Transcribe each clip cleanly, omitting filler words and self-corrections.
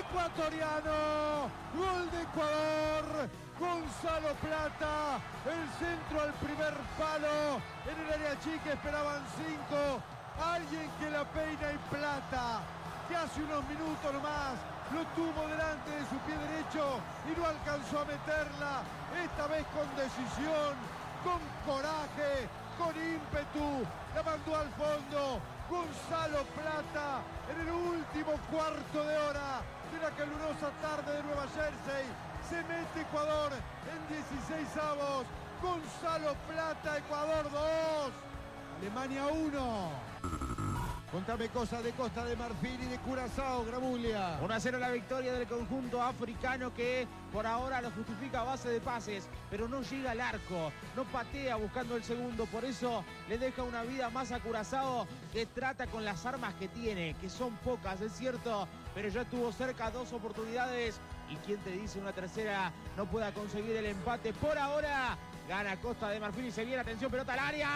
ecuatoriano. Gol de Ecuador. Gonzalo Plata, el centro al primer palo. En el área chica esperaban 5. Alguien que la peina y Plata, que hace unos minutos nomás lo tuvo delante de su pie derecho y no alcanzó a meterla. Esta vez con decisión, con coraje, con ímpetu, la mandó al fondo. Gonzalo Plata en el último cuarto de hora de la calurosa tarde de Nueva Jersey. Se mete Ecuador en 16avos. Gonzalo Plata, Ecuador 2, Alemania 1. Contame cosas de Costa de Marfil y de Curazao, Gramulia. 1-0 la victoria del conjunto africano, que por ahora lo justifica a base de pases, pero no llega al arco, no patea buscando el segundo. Por eso le deja una vida más a Curazao, que trata con las armas que tiene, que son pocas, es cierto, pero ya estuvo cerca 2 oportunidades. Y quién te dice una tercera no pueda conseguir el empate. Por ahora gana Costa de Marfil y se viene, atención, pelota al área.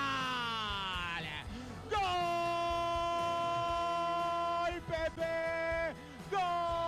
¡Gol, Pepe! ¡Gol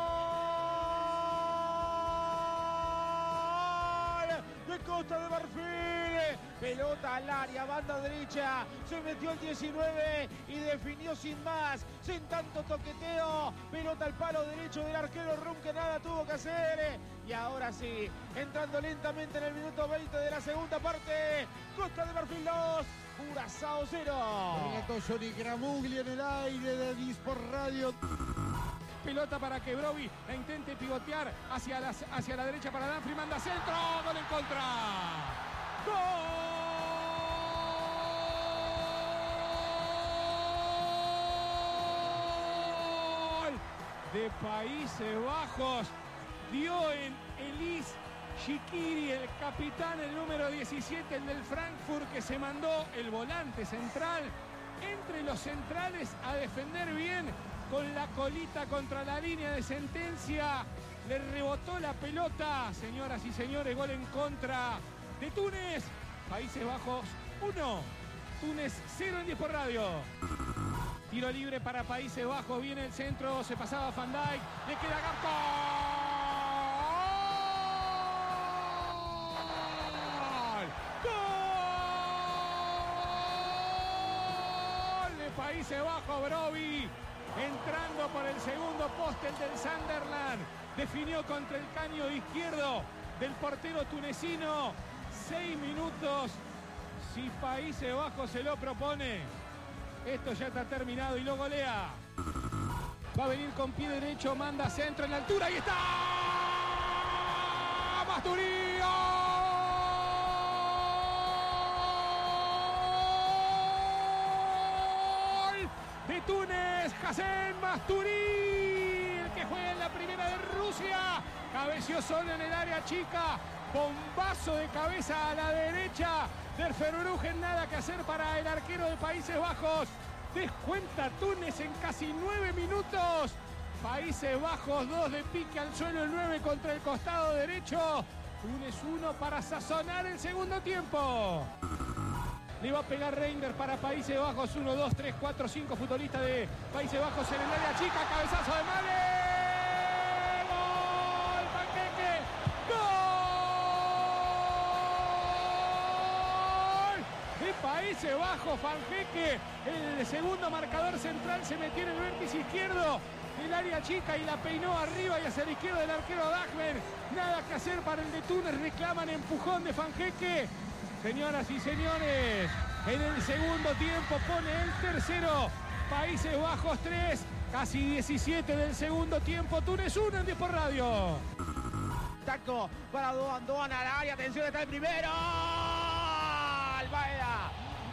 de Costa de Marfil! Pelota al área, banda derecha, se metió el 19 y definió sin más, sin tanto toqueteo. Pelota al palo derecho del arquero Rum, que nada tuvo que hacer. Y ahora sí, entrando lentamente en el minuto 20 de la segunda parte. Costa de Marfil 2, Curazao 0. Relato Johnny Gramuglia en el aire de Disport Radio. Pelota para que Brovi la intente pivotear hacia la derecha para Danfri, manda centro, gol en contra. ¡Gol de Países Bajos! Dio en Elis Shikiri, el capitán, el número 17, el del Frankfurt, que se mandó el volante central entre los centrales a defender bien, con la colita contra la línea de sentencia. Le rebotó la pelota. Señoras y señores, gol en contra de Túnez. Países Bajos 1, Túnez 0 en Disport Radio. Tiro libre para Países Bajos. Viene el centro, se pasaba Van Dijk, le queda Gakpo. ¡Gol de Países Bajos! Brovi entrando por el segundo poste, el del Sunderland. Definió contra el caño izquierdo del portero tunecino. 6 minutos. Si Países Bajos se lo propone, esto ya está terminado y lo golea. Va a venir con pie derecho, manda centro en la altura. ¡Ahí está! ¡Masturí! ¡Gol de Túnez! Hassen Masturí, el que juega en la primera de Rusia. Cabeció solo en el área chica. Bombazo de cabeza a la derecha del Verbruggen. Nada que hacer para el arquero de Países Bajos. Descuenta Túnez en casi 9 minutos. Países Bajos 2 de pique al suelo, el 9 contra el costado derecho. Túnez 1 para sazonar el segundo tiempo. Le va a pegar Reinders para Países Bajos. 1, 2, 3, 4, 5 futbolistas de Países Bajos en el área chica. Cabezazo de Male. ¡Gol! ¡Panqueque! ¡Gol! De Países Bajos, Fanjeque, el segundo marcador central, se metió en el vértice izquierdo del área chica y la peinó arriba y hacia la izquierda del arquero Dagmer. Nada que hacer para el de Túnez, reclaman empujón de Fanjeque. Señoras y señores, en el segundo tiempo pone el tercero. Países Bajos 3, casi 17 del segundo tiempo. Túnez 1 en Disport Radio. Tacto para Doan al área, atención, está el primero. Albaeda.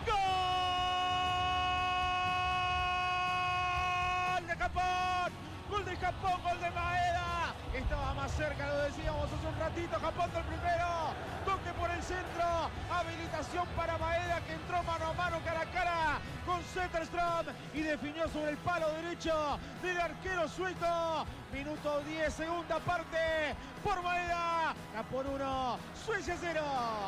¡Gol de Japón! ¡Gol de Japón! ¡Gol de Maeda! Estaba más cerca, lo decíamos hace un ratito. Japón del primero. Toque por el centro. Habilitación para Maeda, que entró mano a mano, cara a cara con Zetterström y definió sobre el palo derecho del arquero sueco. Minuto 10, segunda parte. Por Maeda. Japón 1, Suecia 0.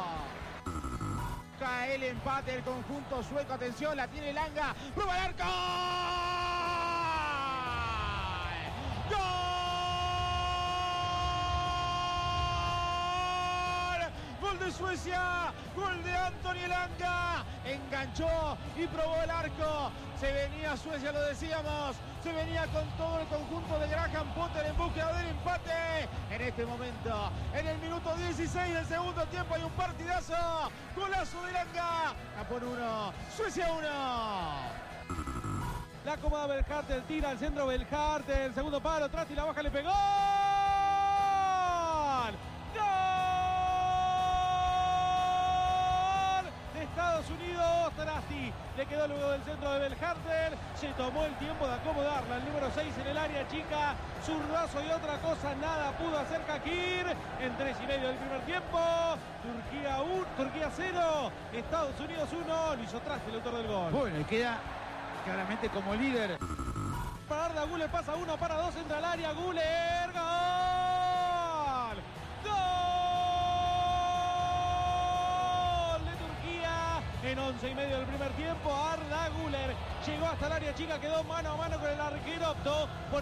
Cae el empate del conjunto sueco. Atención, la tiene Langa. ¡Prueba el arco! ¡Gol! de Suecia, gol de Anthony Elanga, enganchó y probó el arco. Se venía Suecia, lo decíamos, se venía con todo el conjunto de Graham Potter en búsqueda del empate. En este momento, en el minuto 16 del segundo tiempo, hay un partidazo. Golazo de Elanga. Japón 1, Suecia 1. La cómoda Belhartel, tira al centro Belhartel, segundo palo, Trasti la baja, le pegó. Estados Unidos, Trasti le quedó luego del centro de Belhartel, se tomó el tiempo de acomodarla, el número 6 en el área chica, zurdazo y otra cosa, nada pudo hacer Kakir, en 3:30 del primer tiempo, Turquía 0, Estados Unidos 1, lo hizo Trasti el autor del gol. Bueno, y queda claramente como líder. Para Arda Güler, pasa 1 para 2, entra al área, Güler, ¡gol! En 11:30 del primer tiempo, Arda Güler llegó hasta el área chica, quedó mano a mano con el arquero, optó por